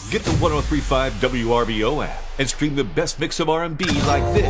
Get the 103.5 WRBO app and stream the best mix of R&B like this.